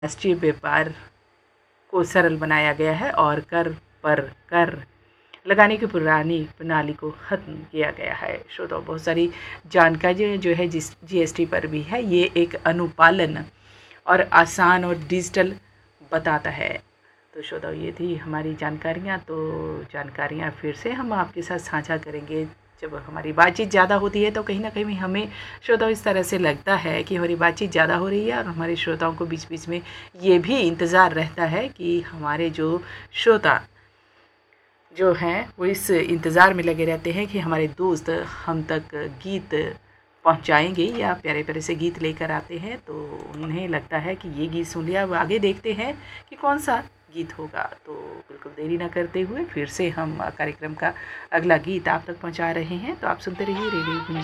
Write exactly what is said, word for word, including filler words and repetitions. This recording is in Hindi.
राष्ट्रीय व्यापार को सरल बनाया गया है और कर पर कर लगाने की पुरानी प्रणाली को ख़त्म किया गया है। श्रोताओ, बहुत सारी जानकारी जो है जिस जीएसटी पर भी है, ये एक अनुपालन और आसान और डिजिटल बताता है। तो श्रोताओ, ये थी हमारी जानकारियाँ। तो जानकारियाँ फिर से हम आपके साथ साझा करेंगे। जब हमारी बातचीत ज़्यादा होती है तो कहीं ना कहीं हमें श्रोताओं इस तरह से लगता है कि हमारी बातचीत ज़्यादा हो रही है, और हमारे श्रोताओं को बीच बीच में ये भी इंतज़ार रहता है कि हमारे जो श्रोता जो हैं वो इस इंतज़ार में लगे रहते हैं कि हमारे दोस्त हम तक गीत पहुंचाएंगे या प्यारे प्यारे से गीत लेकर आते हैं। तो उन्हें लगता है कि ये गीत सुन लिया, अब आगे देखते हैं कि कौन सा गीत होगा। तो बिल्कुल देरी ना करते हुए फिर से हम कार्यक्रम का अगला गीत आप तक पहुंचा रहे हैं। तो आप सुनते रहिए रेडियो